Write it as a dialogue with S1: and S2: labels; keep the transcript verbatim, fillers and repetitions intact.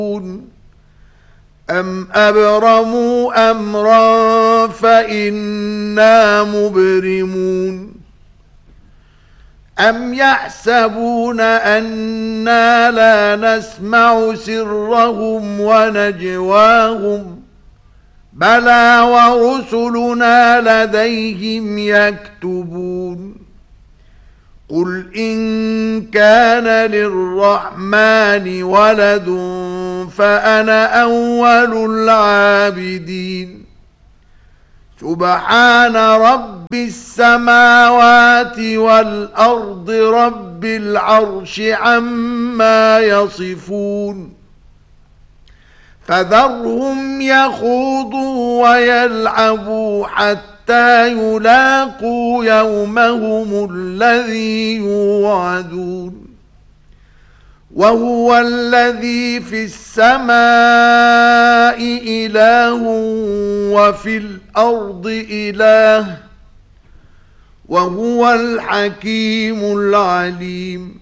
S1: أم أبرموا أمرا فإنا مبرمون أم يحسبون أنا لا نسمع سرهم ونجواهم بلى ورسلنا لديهم يكتبون قل إن كان للرحمن ولد فأنا أول العابدين سبحان رب السماوات والأرض رب العرش عما يصفون فذرهم يخوضوا ويلعبوا حتى يلاقوا يومهم الذي يوعدون وهو الذي في السماء إله وفي الأرض إله وهو الحكيم العليم